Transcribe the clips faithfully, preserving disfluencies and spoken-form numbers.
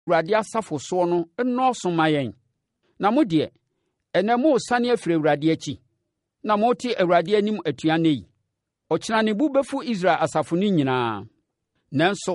Awurade asafo soɔ no nnɔɔso ma yɛn. Na mo deɛ, ɛnɛ mo resane afiri Awurade akyi, na mote Awurade anim atua nnɛ yi. Ɔkyena ne bo bɛfu Israel asafo no nyinaa. Nanso,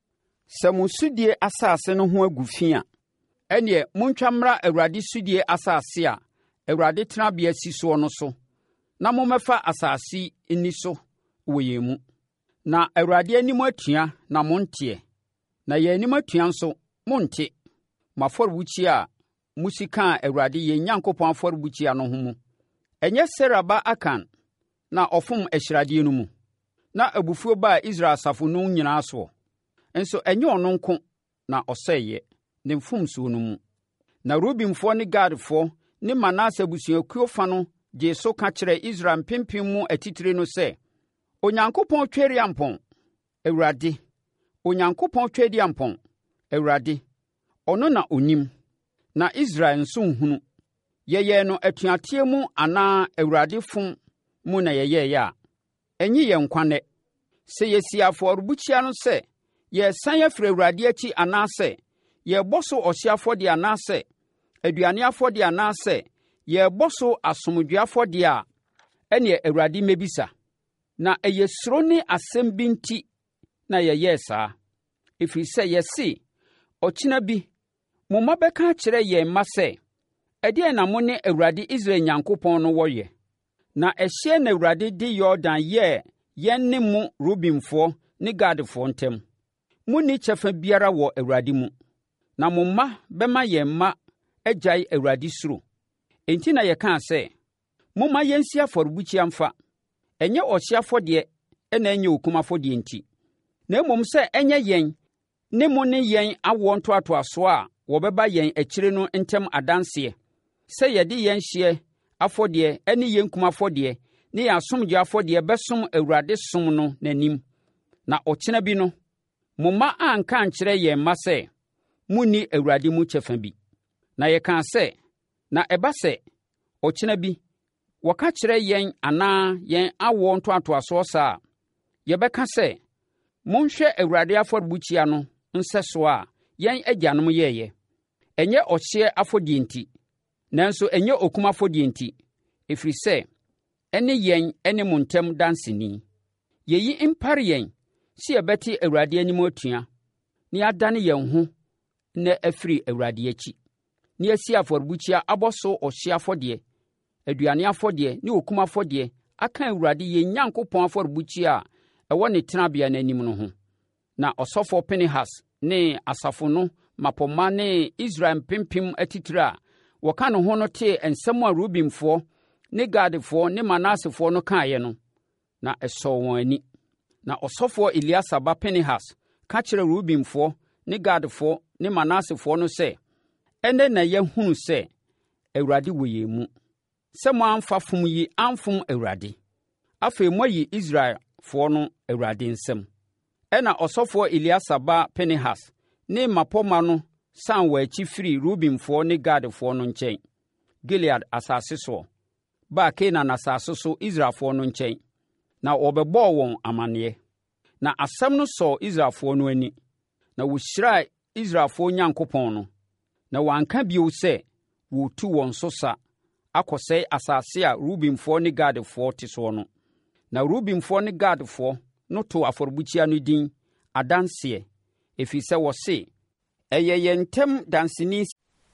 sɛ mo sudie asase no ho agu fi a, ɛnneɛ montwa mmra Awurade sudie asase a Awurade tenabea si soɔ no so, na mommɛfa asase nni so wɔ yɛn mu. Na Awurade anim atua na monteɛ, na yɛn anim atua nso monte. Mo afɔrebukyia a musi kaa Awurade yɛn Onyankopɔn afɔrebukyia no ho mu. Ɛnyɛ Serah ba Akan na ɔfom ahyiradeɛ no mu, na abufuo baa Israel asafo no nyinaa soɔ. Nso ɛnyɛ ɔno nko na ɔsɛeɛ ne mfomsoɔ no mu. Na Rubenfoɔ ne Gadfoɔ ne Manase abusuakuo fa no gyee so ka kyerɛɛ Israel mpempem mu atitire no sɛ, Onyankopɔn Tweriampɔn, Awurade, Onyankopɔn Tweriampɔn, Awurade, ɔno na onim, na Israel nso nhunu. Yɛyɛ no atuateɛ mu anaa Awurade fom mu na yɛyɛeɛ a, ɛnye yɛn nkwa nnɛ. Sɛ yɛsi afɔrebukyia no sɛ, yɛresan afiri Awurade akyi anaasɛ, yɛrebɔ so ɔhyeɛ afɔdeɛ anaasɛ, aduane afɔdeɛ anaasɛ, yɛrebɔ so asomdwoeɛ afɔdeɛ a, ɛnneɛ Awurade mmɛbisa. Na ɛyɛ suro ne asɛm bi nti na yɛyɛɛ saa. Ɛfiri sɛ yɛse, ɔkyena bi, mo mma bɛka akyerɛ yɛn mma sɛ, ɛdeɛn na mo ne Awurade Israel Nyankopɔn no wɔyɛ? Na ɛhyɛ na Awurade de Yordan yɛɛ yɛn ne mo Rubenfoɔ ne Gadfoɔ ntam. Monni kyɛfa biara wɔ Awurade mu. Na mo mma bɛma yɛn mma agyae Awurade suro. Enti na yɛkaa sɛ, momma yɛnsi afɔrebukyia mfa. Ɛnyɛ ɔhyeɛ afɔdeɛ ɛna ɛnyɛ okum afɔdeɛ nti, na mmom sɛ ɛnyɛ yɛn ne mo ne yɛn awoɔ ntoatoasoɔ a wɔbɛba yɛn akyire no ntam adanseɛ, sɛ yɛde yɛn hyeɛ afɔdeɛ ne yɛn kum afɔdeɛ ne yɛn asomdwoeɛ afɔdeɛ bɛsom Awurade som no n'anim. Na ɔkyena bi no, mo mma anka ankyerɛ yɛn mma sɛ, munni Awurade mu kyɛfa bi. Na yɛkaa sɛ, na ɛba sɛ, ɔkyena bi, wɔka kyerɛ yɛn anaa yɛn awoɔ ntoatoasoɔ saa a, yɛbɛka sɛ, monhwɛ Awurade afɔrebukyia no nsɛsoɔ a yɛn agyanom yɛeɛ. Ɛnyɛ ɔhyeɛ afɔdeɛ nti, nanso ɛnyɛ okum afɔdeɛ nti, ɛfiri sɛ, ɛne yɛn ne mo ntam danseni. Yɛyi mpare yɛn sɛ yɛbɛte Awurade anim atua, na yɛadane yɛn ho na afiri Awurade akyi, na yɛasi afɔrebukyia abɔ so ɔhyeɛ afɔdeɛ, aduane afɔdeɛ ne okum afɔdeɛ aka Awurade yɛn Nyankopɔn afɔrebukyia a ɛwɔ ne tenabea n'anim no ho. Na ɔsɔfoɔ Pinehas ne asafo no mapɔma ne Israel mpempem atitire a wɔka ne ho no tee nsɛm a Rubenfoɔ ne Gadfoɔ ne Manasefoɔ no kaeɛ no, na ɛsɔɔ wɔn ani. Na ɔsɔfoɔ Eleasa ba Pinehas ka kyerɛɛ Rubenfoɔ ne Gadfoɔ ne Manasefoɔ no sɛ, ɛnnɛ na yɛahunu sɛ Awurade wɔ yɛn mu, sɛ moamfa fom yi amfom Awurade. Afei moayi Israelfoɔ no Awurade nsam. Ɛna ɔsɔfoɔ Eleasa ba Pinehas ne mmapɔmma no san wɔ akyi firi Rubenfoɔ ne Gadfoɔ no nkyɛn, Gilead asase soɔ, baa Kanaan asase so Israelfoɔ no nkyɛn, na wɔbɛbɔɔ wɔn amanneɛ. Na asɛm no sɔɔ Israelfoɔ no ani, na wɔhyiraa Israelfoɔ Nyankopɔn no, na wɔanka bio sɛ wɔretu wɔn so sa akɔsɛe asase a Rubenfoɔ ne Gadfoɔ te soɔ no. Na Rubenfoɔ ne Gadfoɔ no too afɔrebukyia no din adanseɛ, ɛfiri sɛ wɔse, ɛyɛ yɛn ntam danseni.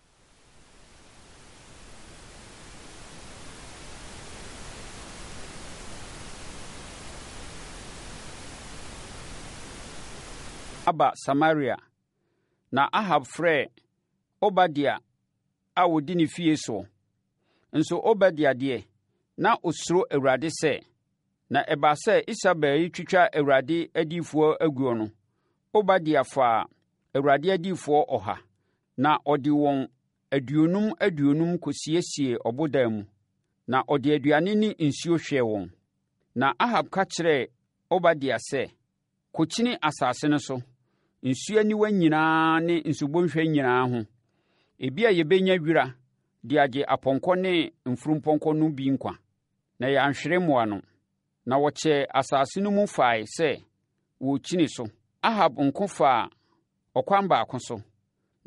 Aba Samaria. Na Ahab frɛ Obadia a ɔdi ne fie soɔ. Nso Obadia deɛ, na osuro Awurade sɛ, na ɛbaa sɛ Isabel yi twitwa Awurade adiyifoɔ aguo no, Obadia faa Awurade adiyifoɔ ɔha, na ɔde wɔn aduonum aduonum kɔsiesie ɔbodan mu, na ɔde aduane ne nsuo hwɛɛ wɔn. Na Ahab ka kyerɛɛ Obadia sɛ, kɔkyini asase no so, nsuo aniwa nyinaa ne nsubɔnhwa nyinaa ho, ebi a yɛbɛnya wira de agye apɔnkɔ ne mfurumpɔnkɔ no bi nkwa, na yɛanhwere mmoa no. Na wɔkyɛɛ asase no mu fae sɛ wɔrekyini so. Ahab nko faa ɔkwan baako so,